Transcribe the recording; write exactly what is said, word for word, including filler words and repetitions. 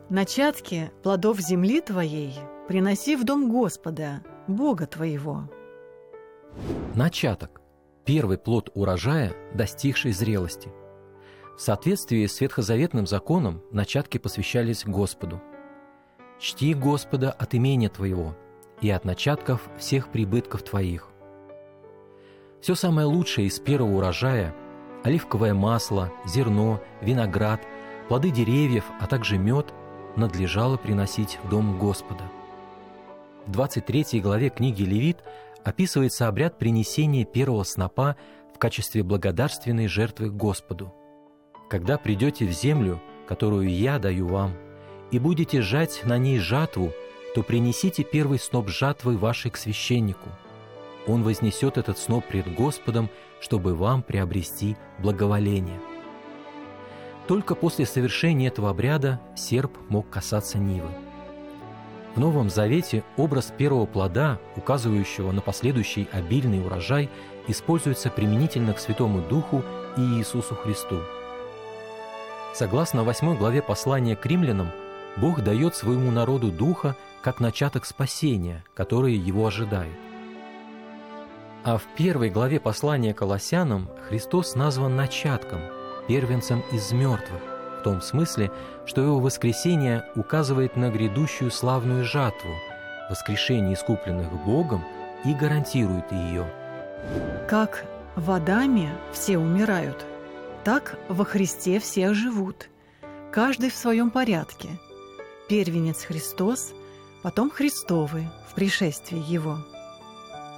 Начатки плодов земли твоей приноси в дом Господа, Бога твоего. Начаток – первый плод урожая, достигший зрелости. В соответствии с ветхозаветным законом начатки посвящались Господу. «Чти Господа от имения твоего и от начатков всех прибытков твоих». Все самое лучшее из первого урожая – оливковое масло, зерно, виноград, плоды деревьев, а также мед – надлежало приносить в дом Господа. В двадцать третьей главе книги Левит описывается обряд принесения первого снопа в качестве благодарственной жертвы Господу. «Когда придете в землю, которую я даю вам, и будете жать на ней жатву, то принесите первый сноп жатвы вашей к священнику. Он вознесет этот сноп пред Господом, чтобы вам приобрести благоволение». Только после совершения этого обряда серп мог касаться нивы. В Новом Завете образ первого плода, указывающего на последующий обильный урожай, используется применительно к Святому Духу и Иисусу Христу. Согласно восьмой главе послания к римлянам, Бог дает своему народу Духа как начаток спасения, которое его ожидает. А в первой главе послания к Колоссянам Христос назван начатком, первенцем из мертвых, в том смысле, что его воскресение указывает на грядущую славную жатву, воскрешение искупленных Богом, и гарантирует ее. Как в Адаме все умирают, так во Христе все живут, каждый в своем порядке. Первенец Христос, потом Христовы в пришествии Его.